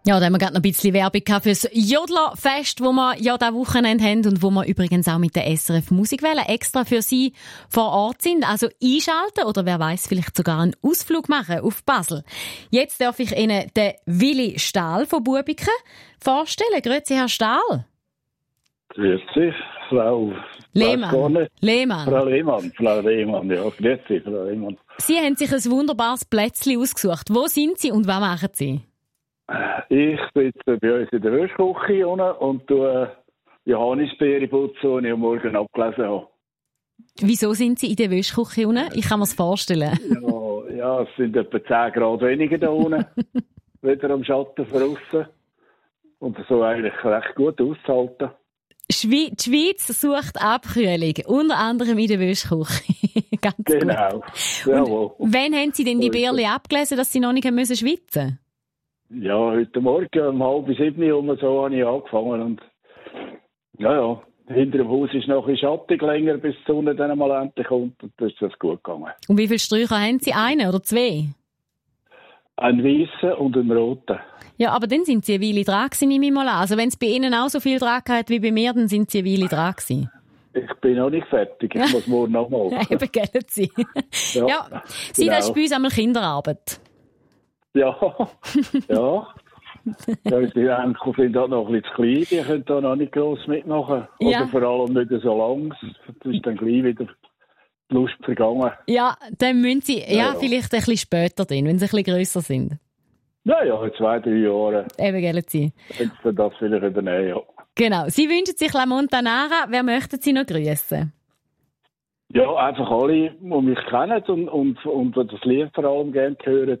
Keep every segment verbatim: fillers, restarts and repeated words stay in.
Ja, da haben wir gerade noch ein bisschen Werbung fürs Jodlerfest, das wir ja dieses Wochenende haben und wo wir übrigens auch mit der S R F Musikwelle extra für Sie vor Ort sind. Also einschalten oder wer weiß vielleicht sogar einen Ausflug machen auf Basel. Jetzt darf ich Ihnen den Willi Stahl von Bubiken vorstellen. Grüezi, Herr Stahl. Grüezi, Frau Lehmann. Lehmann. Frau Lehmann, Frau Lehmann, ja, grüezi, Frau Lehmann. Sie haben sich ein wunderbares Plätzchen ausgesucht. Wo sind Sie und was machen Sie? Ich sitze bei uns in der Wäschküche und tue Johannisbeere putzen, die ich am Morgen abgelesen habe. Wieso sind Sie in der Wäschküche unten? Ich kann mir das vorstellen. Ja, ja, es sind etwa zehn Grad weniger da unten, wieder am Schatten von aussen. Und so eigentlich recht gut auszuhalten. Schwe- die Schweiz sucht Abkühlung, unter anderem in der Wäschküche. Ganz genau, jawohl. Wann haben Sie denn die Bärli abgelesen, dass Sie noch nicht müssen schwitzen? Ja, heute Morgen um halb sieben um so habe ich angefangen. Und ja, ja, hinter dem Haus ist noch ein schattig länger, bis die Sonne dann mal endlich kommt. Und dann ist das gut gegangen. Und wie viele Sträucher haben Sie? Einen oder zwei? Einen weißen und einen roten. Ja, aber dann sind Sie eine Weile dran gewesen, nehme ich mal an. Also wenn es bei Ihnen auch so viel dran hat wie bei mir, dann sind Sie eine Weile dran gewesen. Ich bin noch nicht fertig. Ich muss morgen noch mal. Eben, gell, Sie. Ja, ja. Sie, genau. Das ist bei uns einmal Kinderarbeit. Ja, ja. Ja, unsere Enkel sind halt noch ein bisschen zu klein, die können da noch nicht gross mitmachen. Ja. Oder vor allem nicht so lang. Das ist dann gleich wieder die Lust vergangen. Ja, dann müssen Sie, ja, ja, ja. vielleicht ein bisschen später drin, wenn Sie ein bisschen grösser sind. Ja, ja, in zwei, drei Jahren. Eben, gell, Sie. Können Sie das vielleicht übernehmen, ja. Genau. Sie wünschen sich La Montanara. Wer möchten Sie noch grüßen? Ja, einfach alle, die mich kennen und, und, und das Lied vor allem gerne hören.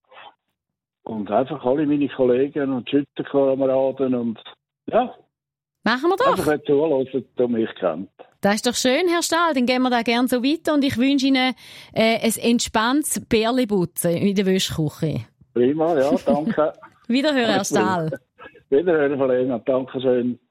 Und einfach alle meine Kollegen und Schützenkameraden und ja. Machen wir doch. Einfach nicht zuhören, die mich kennt. Das ist doch schön, Herr Stahl. Dann gehen wir da gerne so weiter und ich wünsche Ihnen äh, ein entspanntes Bärli-Putzen in der Wäschküche. Prima, ja, danke. Wiederhören, Herr Stahl. Wiederhören, Frau Lehmann. Danke schön.